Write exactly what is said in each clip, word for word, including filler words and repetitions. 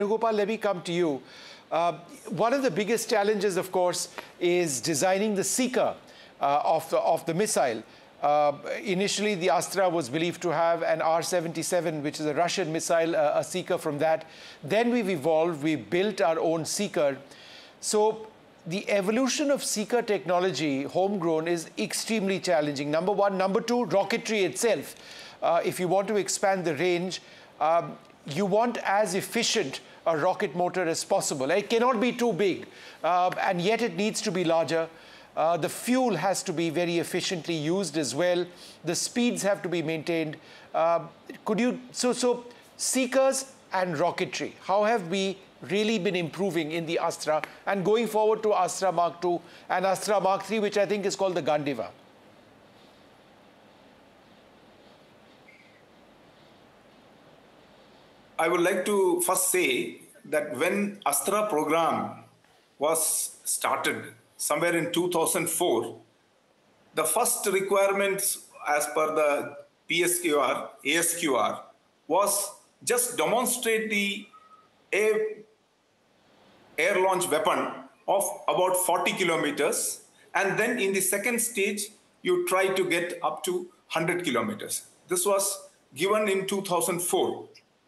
Venugopal, let me come to you. Uh, one of the biggest challenges, of course, is designing the seeker uh, of, the, of the missile. Uh, initially, the Astra was believed to have an R seventy-seven, which is a Russian missile, uh, a seeker from that. Then we've evolved, we built our own seeker. So the evolution of seeker technology, homegrown, is extremely challenging. Number one. Number two, rocketry itself. Uh, if you want to expand the range, um, you want as efficient a rocket motor as possible. It cannot be too big, uh, and yet it needs to be larger. Uh, the fuel has to be very efficiently used as well. The speeds have to be maintained. Uh, could you, so, so seekers and rocketry, how have we really been improving in the Astra and going forward to Astra Mark two and Astra Mark three, which I think is called the Gandiva? I would like to first say that when Astra program was started somewhere in two thousand four, the first requirements as per the P S Q R, A S Q R was just demonstrate the air, air launch weapon of about forty kilometers, and then in the second stage you try to get up to one hundred kilometers. This was given in two thousand four.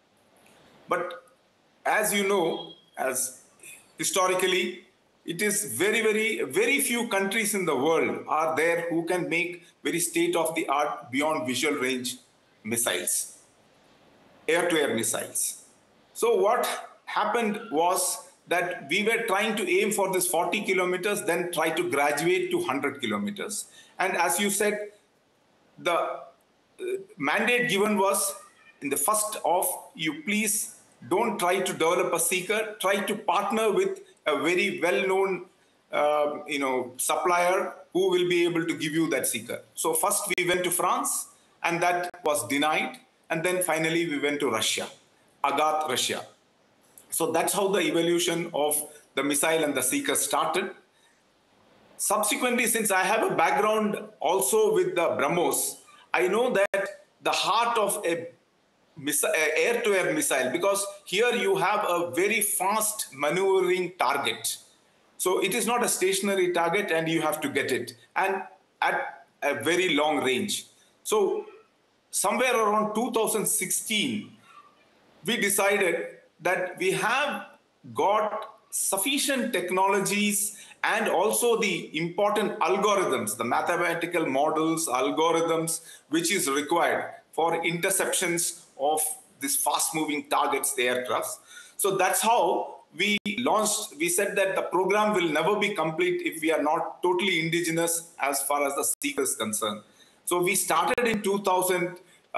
But as you know, as historically, it is very, very, very few countries in the world are there who can make very state-of-the-art beyond visual range missiles, air-to-air missiles. So what happened was that we were trying to aim for this forty kilometers, then try to graduate to one hundred kilometers. And as you said, the uh, mandate given was in the first off, you please don't try to develop a seeker, try to partner with a very well-known uh, you know, supplier who will be able to give you that seeker. So first we went to France, and that was denied. And then finally we went to Russia, Agat, Russia. So that's how the evolution of the missile and the seeker started. Subsequently, since I have a background also with the BrahMos, I know that the heart of a air-to-air missile, because here you have a very fast maneuvering target. So it is not a stationary target, and you have to get it, and at a very long range. So somewhere around two thousand sixteen, we decided that we have got sufficient technologies and also the important algorithms, the mathematical models, algorithms, which is required for interceptions of these fast-moving targets, the aircrafts. So that's how we launched. We said that the program will never be complete if we are not totally indigenous as far as the seeker is concerned. So we started in two thousand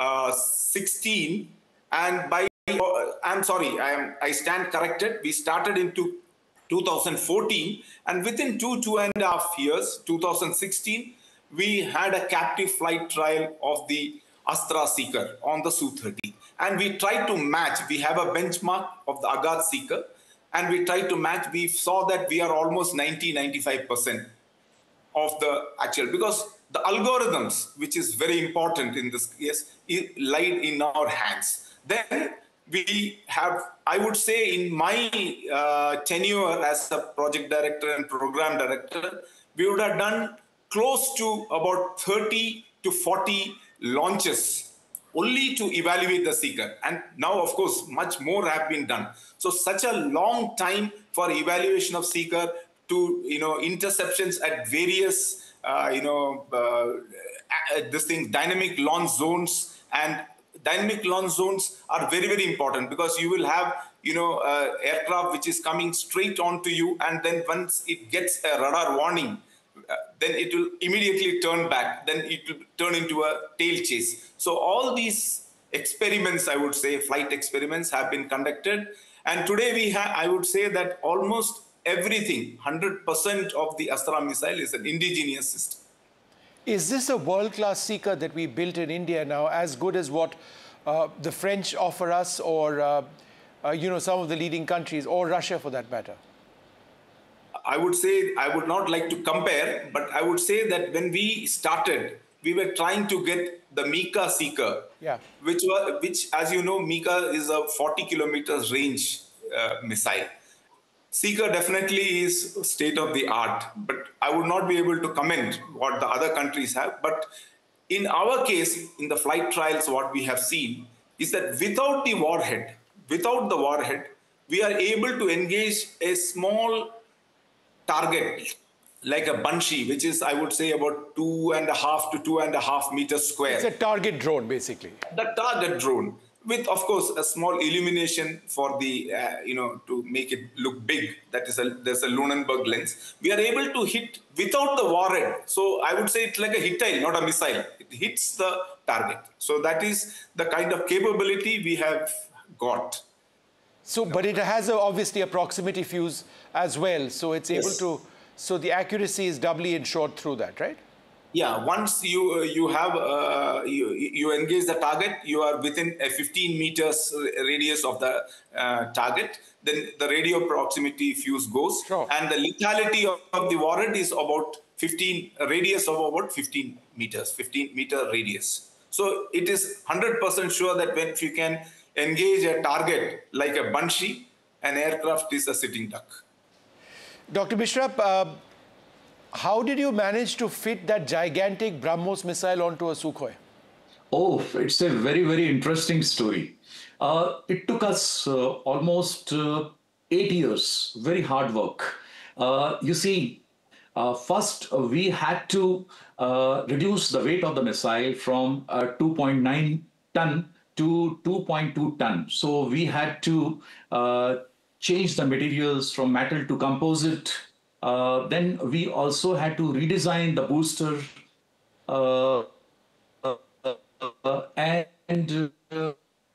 sixteen, and by I'm sorry, I am I stand corrected. We started in two thousand fourteen, and within two two and a half years, two thousand sixteen, we had a captive flight trial of the Astra seeker on the S U thirty, and we tried to match. We have a benchmark of the Agat seeker, and we tried to match. We saw that we are almost ninety, ninety-five percent of the actual, because the algorithms, which is very important in this case, lied in our hands. Then we have, I would say, in my uh, tenure as a project director and program director, we would have done close to about thirty to forty launches only to evaluate the seeker. And now, of course, much more have been done. So such a long time for evaluation of seeker to, you know, interceptions at various, uh, you know, uh, this thing, dynamic launch zones. And dynamic launch zones are very, very important, because you will have, you know, uh, aircraft which is coming straight onto you, and then once it gets a radar warning, uh, then it will immediately turn back. Then it will turn into a tail chase. So all these experiments, I would say, flight experiments, have been conducted. And today we have, I would say that almost everything, one hundred percent of the Astra missile is an indigenous system. Is this a world-class seeker that we built in India now, as good as what uh, the French offer us, or uh, uh, you know, some of the leading countries, or Russia for that matter? I would say, I would not like to compare, but I would say that when we started, we were trying to get the Mika seeker, yeah. which was, which, as you know, Mika is a forty kilometers range uh, missile. Seeker definitely is state of the art, but I would not be able to comment what the other countries have. But in our case, in the flight trials, what we have seen is that without the warhead, without the warhead, we are able to engage a small target like a Banshee, which is, I would say, about two and a half to two and a half meters square. It's a target drone, basically. The target drone, with, of course, a small illumination for the, uh, you know, to make it look big. That is, a, there's a Lunenburg lens. We are able to hit without the warhead. So I would say it's like a hitile, not a missile. It hits the target. So that is the kind of capability we have got. So, but it has a, obviously a proximity fuse as well. So it's able Yes. to, so the accuracy is doubly ensured through that, right? Yeah, once you uh, you have uh, you, you engage the target, you are within a fifteen meters radius of the uh, target. Then the radio proximity fuse goes, Sure. and the lethality of, of the warhead is about fifteen radius of about fifteen meters, fifteen meter radius. So it is one hundred percent sure that when if you can engage a target like a Banshee, an aircraft is a sitting duck. Doctor Mishra, uh, how did you manage to fit that gigantic BrahMos missile onto a Sukhoi? Oh, it's a very, very interesting story. Uh, it took us uh, almost uh, eight years, very hard work. Uh, you see, uh, first uh, we had to uh, reduce the weight of the missile from uh, two point nine ton to two point two ton. So we had to uh, change the materials from metal to composite. Uh, then we also had to redesign the booster uh, uh, and uh,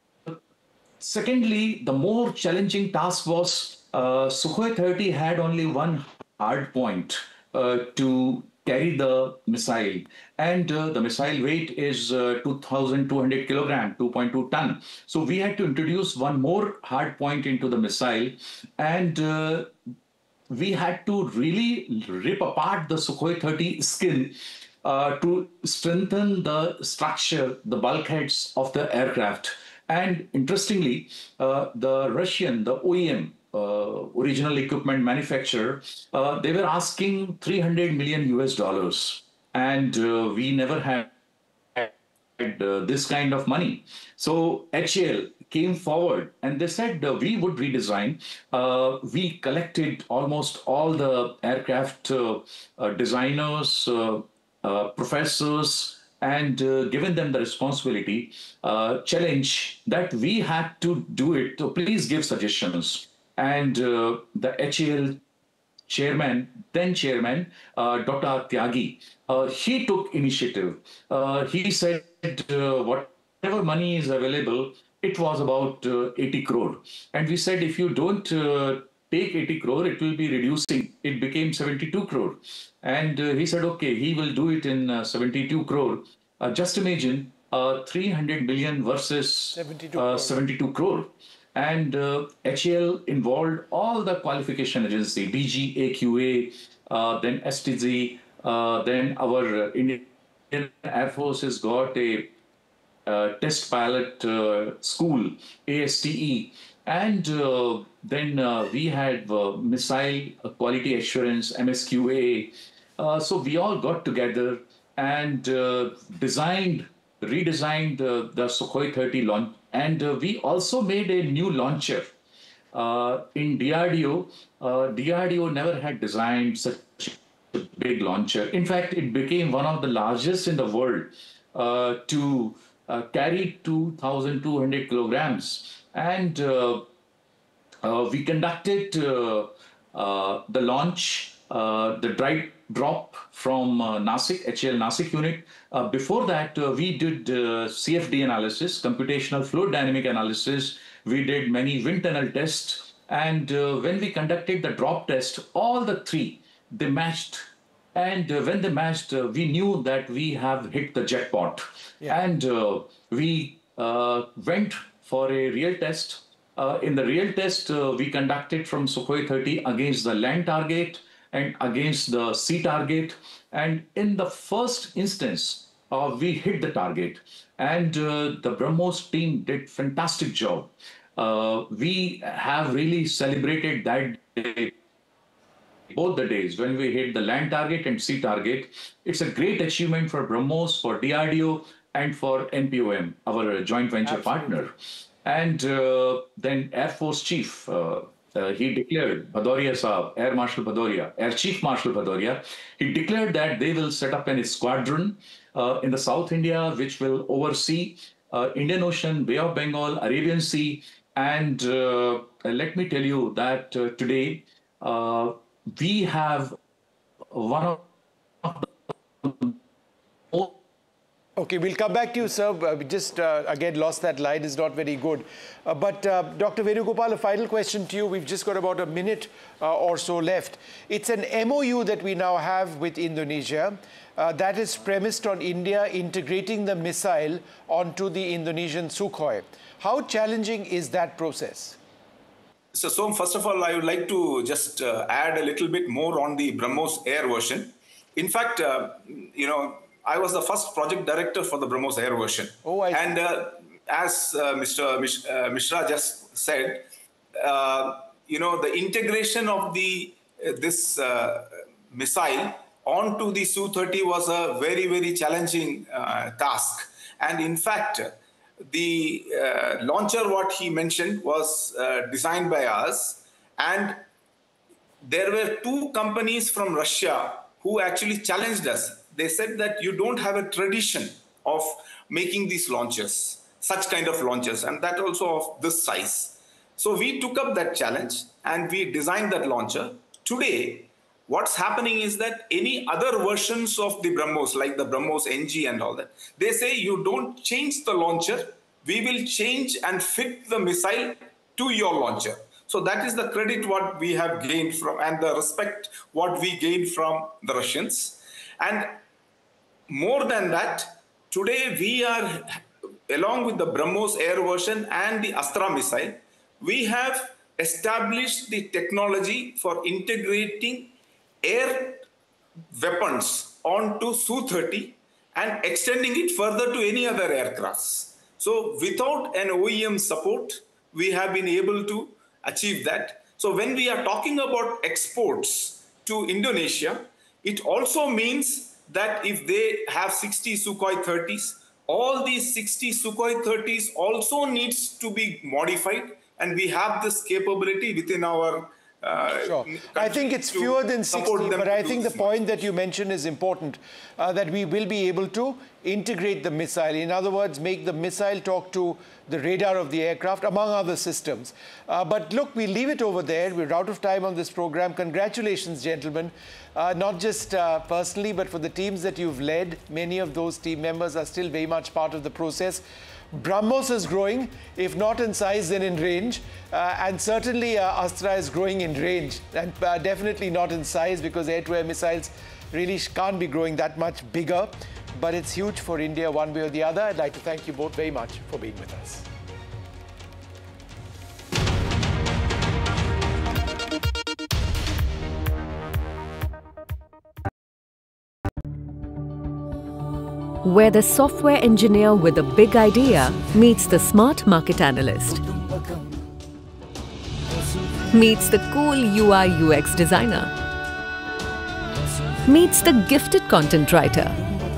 secondly, the more challenging task was uh, Sukhoi thirty had only one hard point uh, to carry the missile, and uh, the missile weight is uh, two thousand two hundred kilogram, two point two ton. So we had to introduce one more hard point into the missile, and uh, we had to really rip apart the Sukhoi thirty skin uh, to strengthen the structure, the bulkheads of the aircraft. And interestingly, uh, the Russian, the O E M, uh, original equipment manufacturer, uh, they were asking three hundred million U S dollars. And uh, we never had uh, this kind of money. So H A L came forward and they said uh, we would redesign. Uh, we collected almost all the aircraft uh, uh, designers, uh, uh, professors, and uh, given them the responsibility, uh, challenge that we had to do it. So please give suggestions. And uh, the H A L chairman, then chairman, uh, Doctor Tyagi, uh, he took initiative. Uh, he said uh, whatever money is available, it was about uh, eighty crore. And we said, if you don't uh, take eighty crore, it will be reducing. It became seventy-two crore. And uh, he said, okay, he will do it in uh, seventy-two crore. Uh, just imagine uh, three hundred million versus seventy-two uh, crore. seventy-two crore. And uh, H A L involved all the qualification agency, D G A Q A, uh, then S T Z, uh, then our uh, Indian Air Force has got a uh, test pilot uh, school, A S T E, and uh, then uh, we had uh, missile quality assurance, M S Q A. Uh, so we all got together and uh, designed, redesigned uh, the Sukhoi thirty launch. And uh, we also made a new launcher uh, in D R D O. Uh, D R D O never had designed such a big launcher. In fact, it became one of the largest in the world uh, to uh, carry two thousand two hundred kilograms. And uh, uh, we conducted uh, uh, the launch, uh, the dry drop from uh, Nasik, H A L Nasik unit. Uh, before that, uh, we did uh, C F D analysis, computational fluid dynamic analysis. We did many wind tunnel tests. And uh, when we conducted the drop test, all the three, they matched. And uh, when they matched, uh, we knew that we have hit the jackpot. Yeah. And uh, we uh, went for a real test. Uh, in the real test, uh, we conducted from Sukhoi thirty against the land target and against the sea target. And in the first instance, uh, we hit the target. And uh, the BrahMos team did fantastic job. Uh, we have really celebrated that day, both the days, when we hit the land target and sea target. It's a great achievement for BrahMos, for D R D O, and for N P O M, our joint venture Absolutely. partner. And uh, then Air Force Chief, uh, uh, he declared, Bhadoria Saab, Air Marshal Bhadoria, Air Chief Marshal Bhadoria, he declared that they will set up an squadron uh, in the South India, which will oversee uh, Indian Ocean, Bay of Bengal, Arabian Sea. And uh, let me tell you that uh, today uh, we have one of the most. Okay, we'll come back to you, sir. Uh, we just, uh, again, lost that line. It's not very good. Uh, but, uh, Doctor Venugopal, a final question to you. We've just got about a minute uh, or so left. It's an M O U that we now have with Indonesia uh, that is premised on India integrating the missile onto the Indonesian Sukhoi. How challenging is that process? So, Som, first of all, I would like to just uh, add a little bit more on the BrahMos Air version. In fact, uh, you know, I was the first project director for the BrahMos Air version. Oh, I see. And uh, as uh, Mister Mish, uh, Mishra just said, uh, you know, the integration of the uh, this uh, missile onto the S U thirty was a very, very challenging uh, task. And in fact, the uh, launcher, what he mentioned, was uh, designed by us. And there were two companies from Russia who actually challenged us. They said that you don't have a tradition of making these launches, such kind of launches, and that also of this size. So we took up that challenge and we designed that launcher. Today, what's happening is that any other versions of the BrahMos, like the BrahMos N G and all that, they say you don't change the launcher, we will change and fit the missile to your launcher. So that is the credit what we have gained from, and the respect what we gained from the Russians. And more than that, today we are, along with the BrahMos Air version and the Astra missile, we have established the technology for integrating air weapons onto S U thirty and extending it further to any other aircrafts. So without an O E M support, we have been able to achieve that. So when we are talking about exports to Indonesia, it also means that if they have sixty Sukhoi thirties, all these sixty Sukhoi thirties also needs to be modified, and we have this capability within our uh, Sure. I think it's fewer than sixty, but I think the point that you mentioned is important, uh, that we will be able to integrate the missile. In other words, make the missile talk to the radar of the aircraft, among other systems. Uh, but look, we leave it over there. We're out of time on this program. Congratulations, gentlemen. Uh, not just uh, personally, but for the teams that you've led. Many of those team members are still very much part of the process. BrahMos is growing, if not in size, then in range. Uh, and certainly uh, Astra is growing in range, and uh, definitely not in size, because air-to-air missiles really can't be growing that much bigger. But it's huge for India one way or the other. I'd like to thank you both very much for being with us. Where the software engineer with a big idea meets the smart market analyst, meets the cool U I U X designer, meets the gifted content writer,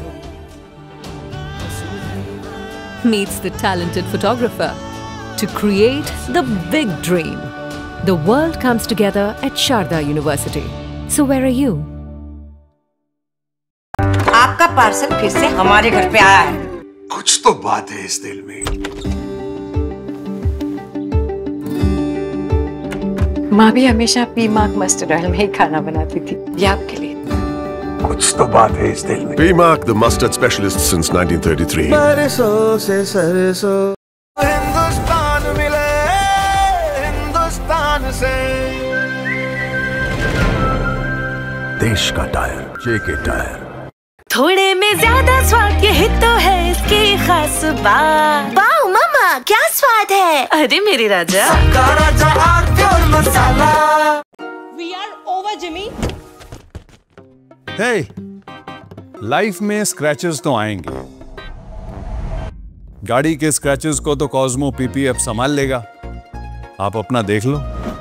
meets the talented photographer to create the big dream. The world comes together at Sharda University. So where are you? आपका parcel फिर से हमारे घर पे आया है। कुछ तो बात है इस दिल में। माँ भी हमेशा पीमाक मस्टर्ड ऑयल में ही खाना बनाती थी। ये आपके लिए। कुछ तो बात है इस दिल में। Piemark, the mustard specialist since nineteen thirty-three. बरसों से सरसों हिंदुस्तान मिले हिंदुस्तान से। देश का टायर, जेके टायर। थोड़े में ज्यादा स्वाद, यही तो है इसकी खास बात। वाओ मामा, क्या स्वाद है? अरे मेरे राजा। सबका राजा आरती और मसाला। We are over, Jimmy. Hey, life में स्क्रैचेस तो आएंगे। गाड़ी के स्क्रैचेस को तो कॉस्मो पीपीएफ संभाल लेगा। आप अपना देख लो।